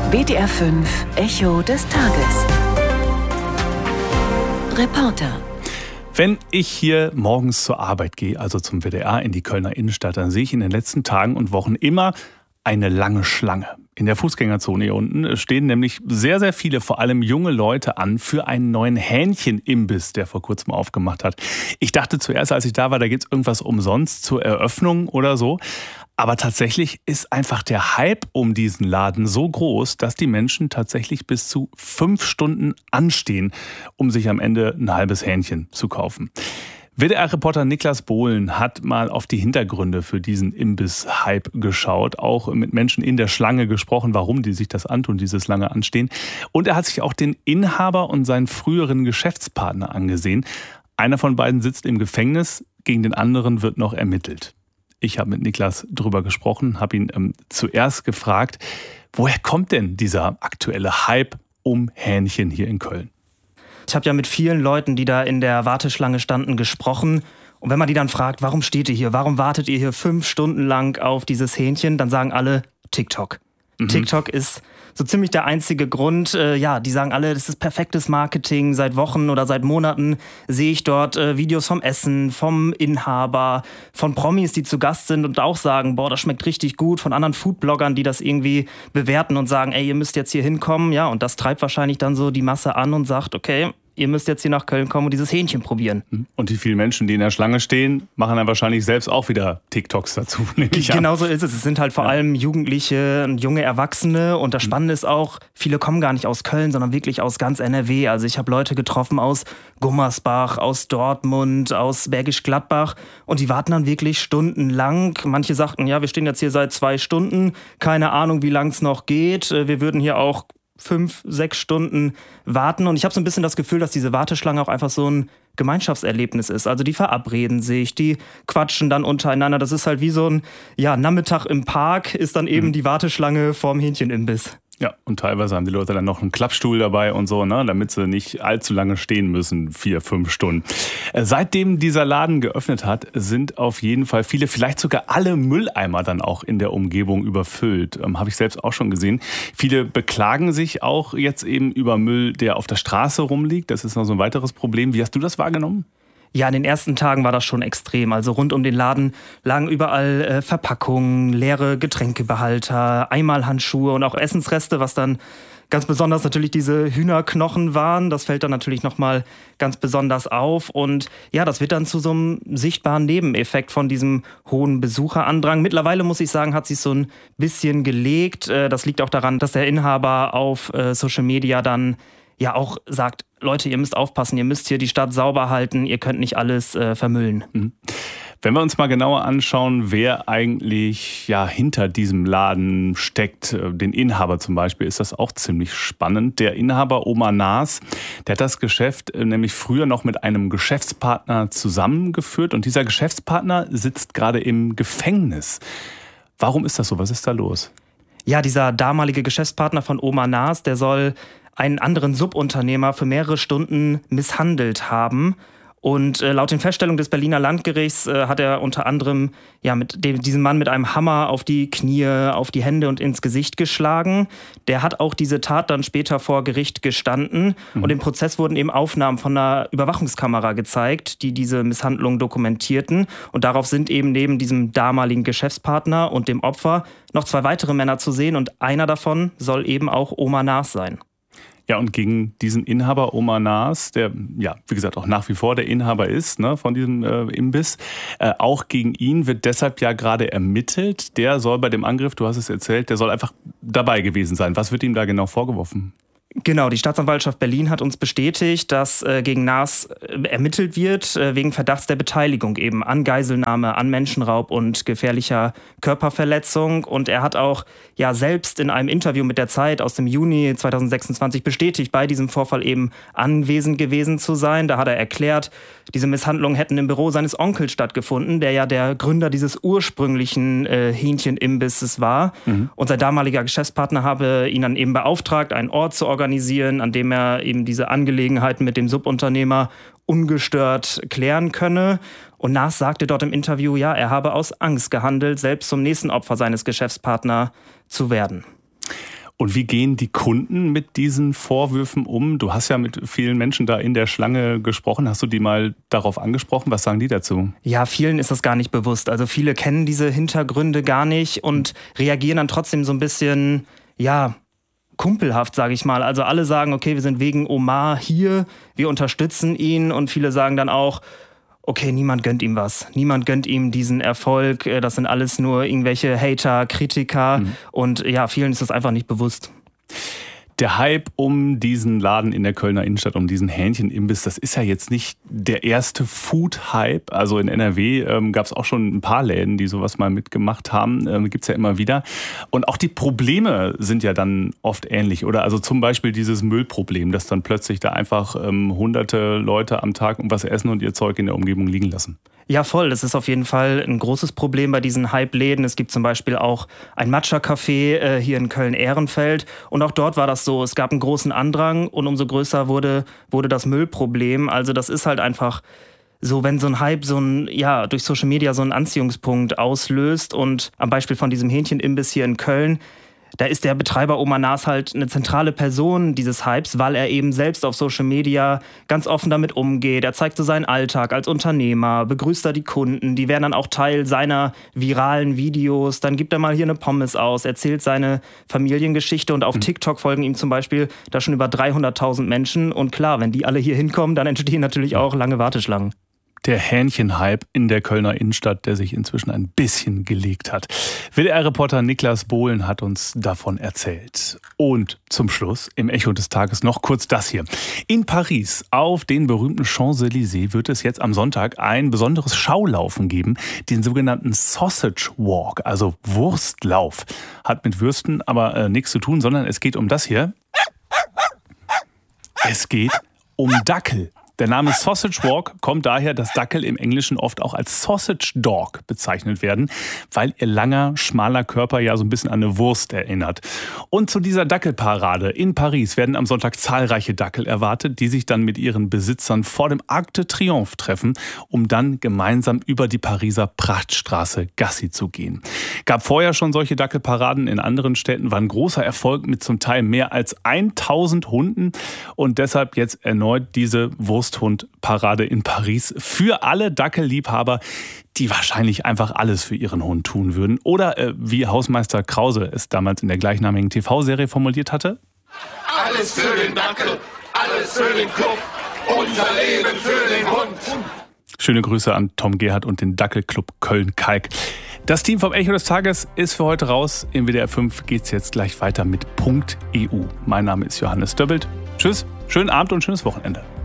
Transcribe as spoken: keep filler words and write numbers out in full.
W D R fünf Echo des Tages. Reporter. Wenn ich hier morgens zur Arbeit gehe, also zum W D R in die Kölner Innenstadt, dann sehe ich in den letzten Tagen und Wochen immer eine lange Schlange. In der Fußgängerzone hier unten stehen nämlich sehr, sehr viele, vor allem junge Leute an für einen neuen Hähnchen-Imbiss, der vor kurzem aufgemacht hat. Ich dachte zuerst, als ich da war, da gibt es irgendwas umsonst zur Eröffnung oder so. Aber tatsächlich ist einfach der Hype um diesen Laden so groß, dass die Menschen tatsächlich bis zu fünf Stunden anstehen, um sich am Ende ein halbes Hähnchen zu kaufen. W D R-Reporter Niklas Bohlen hat mal auf die Hintergründe für diesen Imbiss-Hype geschaut, auch mit Menschen in der Schlange gesprochen, warum die sich das antun, dieses lange Anstehen. Und er hat sich auch den Inhaber und seinen früheren Geschäftspartner angesehen. Einer von beiden sitzt im Gefängnis, gegen den anderen wird noch ermittelt. Ich habe mit Niklas drüber gesprochen, habe ihn ähm, zuerst gefragt, woher kommt denn dieser aktuelle Hype um Hähnchen hier in Köln? Ich habe ja mit vielen Leuten, die da in der Warteschlange standen, gesprochen. Und wenn man die dann fragt, warum steht ihr hier? Warum wartet ihr hier fünf Stunden lang auf dieses Hähnchen? Dann sagen alle TikTok. Mhm. TikTok ist so ziemlich der einzige Grund. Äh, ja, die sagen alle, das ist perfektes Marketing. Seit Wochen oder seit Monaten sehe ich dort äh, Videos vom Essen, vom Inhaber, von Promis, die zu Gast sind und auch sagen, boah, das schmeckt richtig gut. Von anderen Foodbloggern, die das irgendwie bewerten und sagen, ey, ihr müsst jetzt hier hinkommen. Ja, und das treibt wahrscheinlich dann so die Masse an und sagt, okay, ihr müsst jetzt hier nach Köln kommen und dieses Hähnchen probieren. Und die vielen Menschen, die in der Schlange stehen, machen dann wahrscheinlich selbst auch wieder TikToks dazu. Genau so ist es. Es sind halt vor ja. allem Jugendliche und junge Erwachsene. Und das Spannende ist auch, viele kommen gar nicht aus Köln, sondern wirklich aus ganz N R W. Also ich habe Leute getroffen aus Gummersbach, aus Dortmund, aus Bergisch Gladbach. Und die warten dann wirklich stundenlang. Manche sagten, ja, wir stehen jetzt hier seit zwei Stunden. Keine Ahnung, wie lang es noch geht. Wir würden hier auch fünf, sechs Stunden warten. Und ich habe so ein bisschen das Gefühl, dass diese Warteschlange auch einfach so ein Gemeinschaftserlebnis ist. Also die verabreden sich, die quatschen dann untereinander. Das ist halt wie so ein ja, Nachmittag im Park, ist dann eben mhm. die Warteschlange vorm Hähnchenimbiss. Ja, und teilweise haben die Leute dann noch einen Klappstuhl dabei und so, ne, damit sie nicht allzu lange stehen müssen, vier, fünf Stunden. Seitdem dieser Laden geöffnet hat, sind auf jeden Fall viele, vielleicht sogar alle Mülleimer dann auch in der Umgebung überfüllt. Ähm, habe ich selbst auch schon gesehen. Viele beklagen sich auch jetzt eben über Müll, der auf der Straße rumliegt. Das ist noch so ein weiteres Problem. Wie hast du das wahrgenommen? Ja, in den ersten Tagen war das schon extrem. Also rund um den Laden lagen überall äh, Verpackungen, leere Getränkebehalter, Einmalhandschuhe und auch Essensreste, was dann ganz besonders natürlich diese Hühnerknochen waren. Das fällt dann natürlich nochmal ganz besonders auf. Und ja, das wird dann zu so einem sichtbaren Nebeneffekt von diesem hohen Besucherandrang. Mittlerweile, muss ich sagen, hat sich so ein bisschen gelegt. Das liegt auch daran, dass der Inhaber auf äh, Social Media dann ja auch sagt, Leute, ihr müsst aufpassen, ihr müsst hier die Stadt sauber halten, ihr könnt nicht alles äh, vermüllen. Mhm. Wenn wir uns mal genauer anschauen, wer eigentlich ja hinter diesem Laden steckt, den Inhaber zum Beispiel, ist das auch ziemlich spannend. Der Inhaber Omar Naas, der hat das Geschäft nämlich früher noch mit einem Geschäftspartner zusammengeführt und dieser Geschäftspartner sitzt gerade im Gefängnis. Warum ist das so? Was ist da los? Ja, dieser damalige Geschäftspartner von Omar Naas, der soll einen anderen Subunternehmer für mehrere Stunden misshandelt haben. Und äh, laut den Feststellungen des Berliner Landgerichts äh, hat er unter anderem ja, mit dem, diesem Mann mit einem Hammer auf die Knie, auf die Hände und ins Gesicht geschlagen. Der hat auch diese Tat dann später vor Gericht gestanden. Mhm. Und im Prozess wurden eben Aufnahmen von einer Überwachungskamera gezeigt, die diese Misshandlung dokumentierten. Und darauf sind eben neben diesem damaligen Geschäftspartner und dem Opfer noch zwei weitere Männer zu sehen. Und einer davon soll eben auch Omar Naas sein. Ja, und gegen diesen Inhaber Omar Naas, der, ja, wie gesagt, auch nach wie vor der Inhaber ist, ne, von diesem äh, Imbiss, äh, auch gegen ihn wird deshalb ja gerade ermittelt. Der soll bei dem Angriff, du hast es erzählt, der soll einfach dabei gewesen sein. Was wird ihm da genau vorgeworfen? Genau, die Staatsanwaltschaft Berlin hat uns bestätigt, dass äh, gegen Naas äh, ermittelt wird, äh, wegen Verdachts der Beteiligung eben an Geiselnahme, an Menschenraub und gefährlicher Körperverletzung. Und er hat auch ja selbst in einem Interview mit der Zeit aus dem Juni zweitausendsechsundzwanzig bestätigt, bei diesem Vorfall eben anwesend gewesen zu sein. Da hat er erklärt, diese Misshandlungen hätten im Büro seines Onkels stattgefunden, der ja der Gründer dieses ursprünglichen äh, Hähnchenimbisses war. Mhm. Und sein damaliger Geschäftspartner habe ihn dann eben beauftragt, einen Ort zu organisieren, an dem er eben diese Angelegenheiten mit dem Subunternehmer ungestört klären könne. Und Naas sagte dort im Interview, ja, er habe aus Angst gehandelt, selbst zum nächsten Opfer seines Geschäftspartners zu werden. Und wie gehen die Kunden mit diesen Vorwürfen um? Du hast ja mit vielen Menschen da in der Schlange gesprochen. Hast du die mal darauf angesprochen? Was sagen die dazu? Ja, vielen ist das gar nicht bewusst. Also viele kennen diese Hintergründe gar nicht und reagieren dann trotzdem so ein bisschen, ja, kumpelhaft, sage ich mal. Also alle sagen, okay, wir sind wegen Omar hier, wir unterstützen ihn, und viele sagen dann auch, okay, niemand gönnt ihm was. Niemand gönnt ihm diesen Erfolg. Das sind alles nur irgendwelche Hater, Kritiker. Mhm. Und ja, vielen ist das einfach nicht bewusst. Der Hype um diesen Laden in der Kölner Innenstadt, um diesen Hähnchenimbiss, das ist ja jetzt nicht der erste Food-Hype. Also in N R W ähm, gab es auch schon ein paar Läden, die sowas mal mitgemacht haben. Ähm, gibt's ja immer wieder. Und auch die Probleme sind ja dann oft ähnlich, oder? Also zum Beispiel dieses Müllproblem, dass dann plötzlich da einfach ähm, hunderte Leute am Tag um was essen und ihr Zeug in der Umgebung liegen lassen. Ja, voll. Das ist auf jeden Fall ein großes Problem bei diesen Hype-Läden. Es gibt zum Beispiel auch ein Matcha-Café äh, hier in Köln-Ehrenfeld. Und auch dort war das so. Es gab einen großen Andrang und umso größer wurde, wurde das Müllproblem. Also das ist halt einfach so, wenn so ein Hype so ein, ja, durch Social Media so einen Anziehungspunkt auslöst. Und am Beispiel von diesem Hähnchenimbiss hier in Köln, da ist der Betreiber Omar Naas halt eine zentrale Person dieses Hypes, weil er eben selbst auf Social Media ganz offen damit umgeht. Er zeigt so seinen Alltag als Unternehmer, begrüßt da die Kunden, die werden dann auch Teil seiner viralen Videos. Dann gibt er mal hier eine Pommes aus, erzählt seine Familiengeschichte, und auf mhm. TikTok folgen ihm zum Beispiel da schon über dreihunderttausend Menschen. Und klar, wenn die alle hier hinkommen, dann entstehen natürlich auch lange Warteschlangen. Der Hähnchenhype in der Kölner Innenstadt, der sich inzwischen ein bisschen gelegt hat. W D R-Reporter Niklas Bohlen hat uns davon erzählt. Und zum Schluss im Echo des Tages noch kurz das hier. In Paris auf den berühmten Champs-Élysées wird es jetzt am Sonntag ein besonderes Schaulaufen geben, den sogenannten Sausage Walk, also Wurstlauf. Hat mit Würsten aber äh, nichts zu tun, sondern es geht um das hier. Es geht um Dackel. Der Name Sausage Walk kommt daher, dass Dackel im Englischen oft auch als Sausage Dog bezeichnet werden, weil ihr langer, schmaler Körper ja so ein bisschen an eine Wurst erinnert. Und zu dieser Dackelparade in Paris werden am Sonntag zahlreiche Dackel erwartet, die sich dann mit ihren Besitzern vor dem Arc de Triomphe treffen, um dann gemeinsam über die Pariser Prachtstraße Gassi zu gehen. Gab vorher schon solche Dackelparaden in anderen Städten, war ein großer Erfolg mit zum Teil mehr als tausend Hunden, und deshalb jetzt erneut diese Wurst Hund-Parade in Paris für alle Dackelliebhaber, die wahrscheinlich einfach alles für ihren Hund tun würden. Oder äh, wie Hausmeister Krause es damals in der gleichnamigen T V-Serie formuliert hatte: Alles für den Dackel, alles für den Club, unser Leben für den Hund. Schöne Grüße an Tom Gerhardt und den Dackelclub Köln-Kalk. Das Team vom Echo des Tages ist für heute raus. Im W D R fünf geht's jetzt gleich weiter mit Punkt E U. Mein Name ist Johannes Döbbelt. Tschüss, schönen Abend und schönes Wochenende.